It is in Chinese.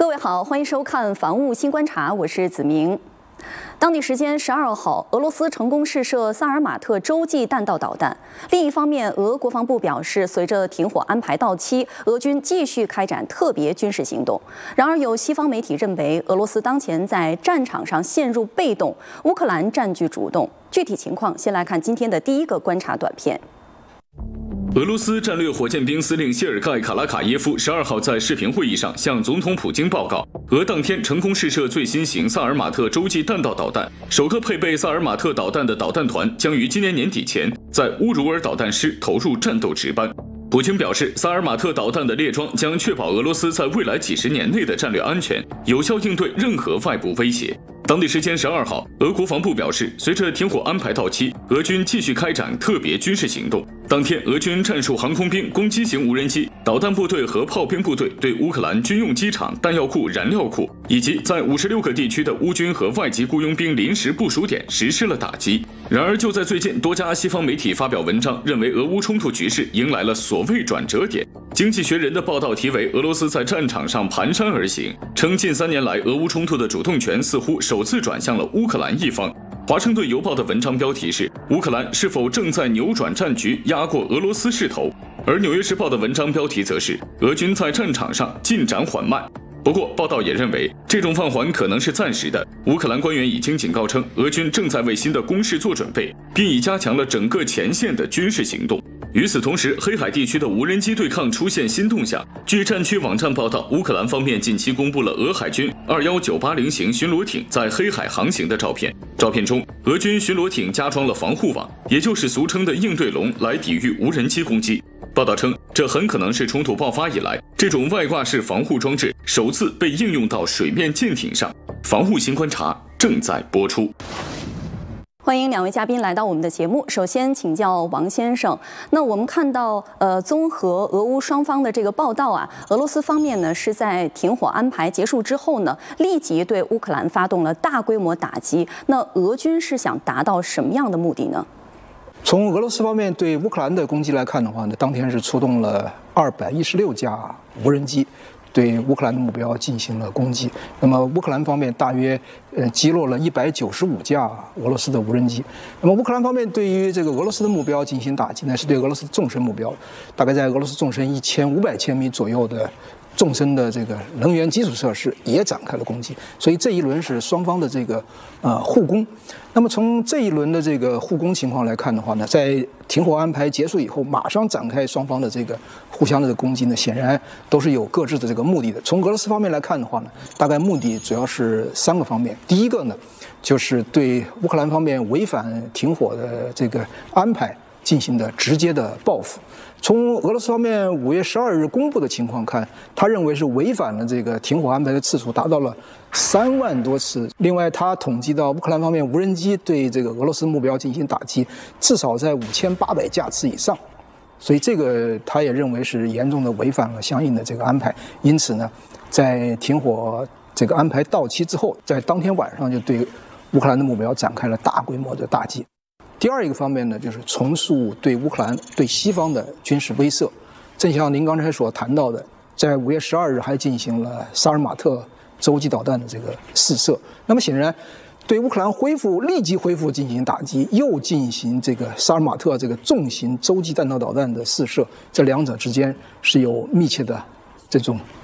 各位好，欢迎收看《防务新观察》，我是子明。当地时间12号，俄罗斯成功试射萨尔马特洲际弹道导弹。另一方面，俄国防部表示，随着停火安排到期，俄军继续开展特别军事行动。然而，有西方媒体认为，俄罗斯当前在战场上陷入被动，乌克兰占据主动。具体情况，先来看今天的第一个观察短片。 俄罗斯战略火箭兵司令谢尔盖·卡拉卡耶夫12号在视频会议上向总统普京报告，俄当天成功试射最新型萨尔马特洲际弹道导弹，首个配备萨尔马特导弹的导弹团将于今年年底前在乌鲁尔导弹师投入战斗值班。普京表示，萨尔马特导弹的列装将确保俄罗斯在未来几十年内的战略安全，有效应对任何外部威胁。 当地时间12号，俄国防部表示，随着停火安排到期，俄军继续开展特别军事行动。当天，俄军战术航空兵、攻击型无人机、导弹部队和炮兵部队对乌克兰军用机场、弹药库、燃料库以及在56个地区的乌军和外籍雇佣兵临时部署点实施了打击。然而，就在最近，多家西方媒体发表文章，认为俄乌冲突局势迎来了所谓转折点。 经济学人的报道题为“俄罗斯在战场上蹒跚而行”，称近3年来俄乌冲突的主动权似乎首次转向了乌克兰一方。华盛顿邮报的文章标题是“乌克兰是否正在扭转战局，压过俄罗斯势头”，而纽约时报的文章标题则是“俄军在战场上进展缓慢”。不过，报道也认为这种放缓可能是暂时的。乌克兰官员已经警告称，俄军正在为新的攻势做准备，并已加强了整个前线的军事行动。 与此同时，黑海地区的无人机对抗出现新动向。据战区网站报道，乌克兰方面近期公布了俄海军21980型巡逻艇在黑海航行的照片。照片中，俄军巡逻艇加装了防护网，也就是俗称的应对笼，来抵御无人机攻击。报道称，这很可能是冲突爆发以来，这种外挂式防护装置首次被应用到水面舰艇上。防务新观察正在播出。 欢迎2位嘉宾来到我们的节目。首先请教王先生，那我们看到，综合俄乌双方的这个报道啊，俄罗斯方面呢是在停火安排结束之后呢，立即对乌克兰发动了大规模打击。那俄军是想达到什么样的目的呢？ 从俄罗斯方面对乌克兰的攻击来看的话呢，当天是出动了216架无人机。 对乌克兰的目标进行了攻击。那么乌克兰方面大约击落了195架俄罗斯的无人机。那么乌克兰方面对于这个俄罗斯的目标进行打击呢，是对俄罗斯的纵深目标，大概在俄罗斯纵深1500千米左右的纵深的这个能源基础设施也展开了攻击。所以这一轮是双方的这个互攻。那么从这一轮的这个互攻情况来看的话呢，在停火安排结束以后，马上展开双方的这个互相的这个攻击呢，显然都是有各自的这个目的的。从俄罗斯方面来看的话呢，大概目的主要是3个方面。第一个呢，就是对乌克兰方面违反停火的这个安排进行的直接的报复。从俄罗斯方面5月12日公布的情况看，他认为是违反了这个停火安排的次数达到了3万多次。另外，他统计到乌克兰方面无人机对这个俄罗斯目标进行打击，至少在5800架次以上。所以这个他也认为是严重的违反了相应的这个安排。因此呢，在停火这个安排到期之后，在当天晚上就对乌克兰的目标展开了大规模的打击。 第二一个方面呢，就是重塑对乌克兰、对西方的军事威慑。正像您刚才所谈到的，在5月12日还进行了萨尔马特洲际导弹的这个试射。那么显然，对乌克兰立即恢复进行打击，又进行这个萨尔马特这个重型洲际弹道导弹的试射，这两者之间是有密切的这种